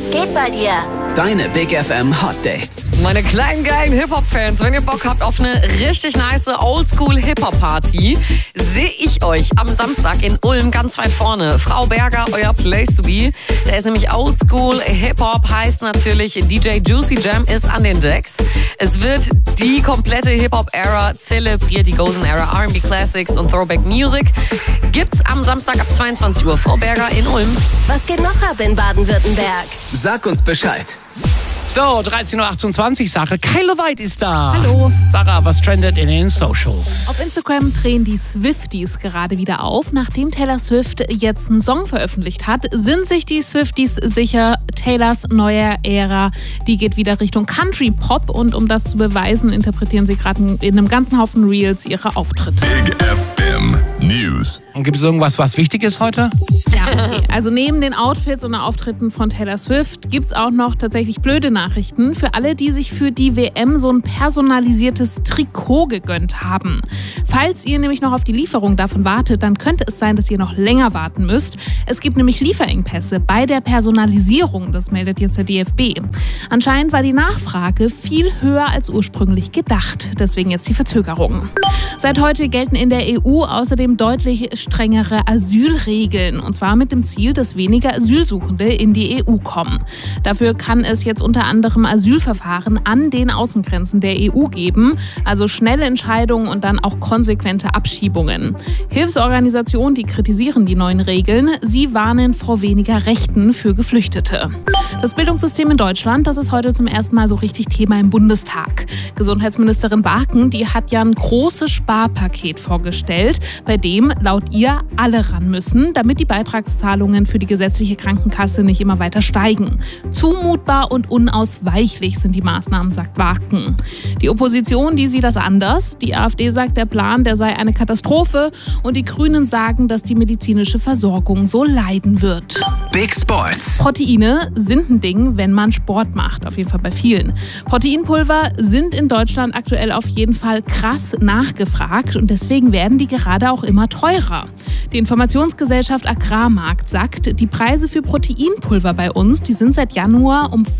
Was geht bei dir? Deine Big FM Hot Dates. Meine kleinen geilen Hip-Hop-Fans, wenn ihr Bock habt auf eine richtig nice Oldschool-Hip-Hop-Party, sehe ich euch am Samstag in Ulm ganz weit vorne. Frau Berger, euer Place to be. Der ist nämlich Oldschool. Hip-Hop heißt natürlich DJ Juicy Jam ist an den Decks. Es wird die komplette Hip-Hop-Ära zelebriert, die Golden Era, R&B Classics und Throwback Music. Gibt's am Samstag ab 22 Uhr. Frau Berger in Ulm. Was geht noch ab in Baden-Württemberg? Sag uns Bescheid. So, 13.28 Uhr, Sarah Keiloweit ist da. Hallo. Sarah, was trendet in den Socials? Auf Instagram drehen die Swifties gerade wieder auf. Nachdem Taylor Swift jetzt einen Song veröffentlicht hat, sind sich die Swifties sicher, Taylors neue Ära, die geht wieder Richtung Country-Pop. Und um das zu beweisen, interpretieren sie gerade in einem ganzen Haufen Reels ihre Auftritte. Big FM News. Und gibt es irgendwas, was wichtig ist heute? Ja, okay. Also neben den Outfits und den Auftritten von Taylor Swift gibt es auch noch tatsächlich blöde Nachrichten für alle, die sich für die WM so ein personalisiertes Trikot gegönnt haben. Falls ihr nämlich noch auf die Lieferung davon wartet, dann könnte es sein, dass ihr noch länger warten müsst. Es gibt nämlich Lieferengpässe bei der Personalisierung, das meldet jetzt der DFB. Anscheinend war die Nachfrage viel höher als ursprünglich gedacht, deswegen jetzt die Verzögerung. Seit heute gelten in der EU außerdem deutlich strengere Asylregeln, und zwar mit dem Ziel, dass weniger Asylsuchende in die EU kommen. Dafür kann es jetzt unter anderem Asylverfahren an den Außengrenzen der EU geben, also schnelle Entscheidungen und dann auch konsequente Abschiebungen. Hilfsorganisationen, die kritisieren die neuen Regeln, sie warnen vor weniger Rechten für Geflüchtete. Das Bildungssystem in Deutschland, das ist heute zum ersten Mal so richtig Thema im Bundestag. Gesundheitsministerin Barken, die hat ja ein großes Sparpaket vorgestellt, bei dem laut ihr alle ran müssen, damit die Beitragszahlungen für die gesetzliche Krankenkasse nicht immer weiter steigen. Zumutbar und unausweichlich sind die Maßnahmen, sagt Barken. Die Opposition, die sieht das anders. Die AfD sagt, der Plan, der sei eine Katastrophe, und die Grünen sagen, dass die medizinische Versorgung so leiden wird. Big Sports. Proteine sind ein Ding, wenn man Sport macht, auf jeden Fall bei vielen. Proteinpulver sind in Deutschland aktuell auf jeden Fall krass nachgefragt und deswegen werden die gerade auch immer teurer. Die Informationsgesellschaft Agrarmarkt sagt, die Preise für Proteinpulver bei uns, die sind seit Januar um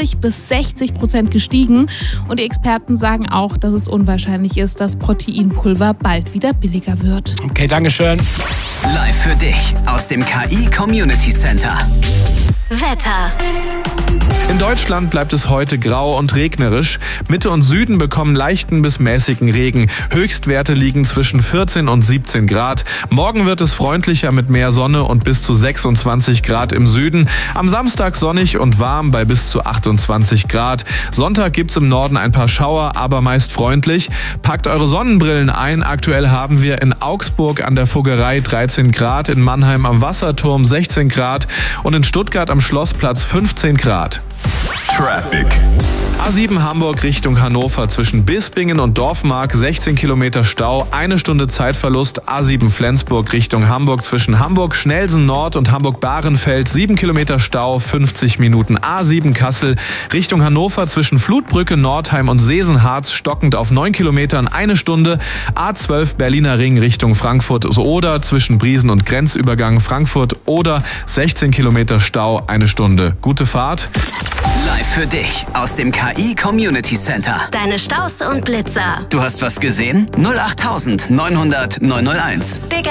40-60% gestiegen und die Experten sagen auch, dass es unwahrscheinlich ist, dass Proteinpulver bald wieder billiger wird. Okay, dankeschön. Live für dich aus dem KI Community Center. Wetter. In Deutschland bleibt es heute grau und regnerisch. Mitte und Süden bekommen leichten bis mäßigen Regen. Höchstwerte liegen zwischen 14 und 17 Grad. Morgen wird es freundlicher mit mehr Sonne und bis zu 26 Grad im Süden. Am Samstag sonnig und warm bei bis zu 28 Grad. Sonntag gibt's im Norden ein paar Schauer, aber meist freundlich. Packt eure Sonnenbrillen ein. Aktuell haben wir in Augsburg an der Fuggerei 13 Grad, in Mannheim am Wasserturm 16 Grad und in Stuttgart am Schlossplatz 15 Grad. Traffic. A7 Hamburg Richtung Hannover zwischen Bispingen und Dorfmark 16 Kilometer Stau, 1 Stunde Zeitverlust. A7 Flensburg Richtung Hamburg zwischen Hamburg Schnelsen Nord und Hamburg Bahrenfeld 7 Kilometer Stau, 50 Minuten. A7 Kassel Richtung Hannover zwischen Flutbrücke Nordheim und Sesenharz stockend auf 9 Kilometern, 1 Stunde. A12 Berliner Ring Richtung Frankfurt Oder zwischen Briesen und Grenzübergang Frankfurt Oder 16 Kilometer Stau, 1 Stunde. Gute Fahrt. Live für dich aus dem KI Community Center. Deine Staus und Blitzer. Du hast was gesehen? 08900 901. Big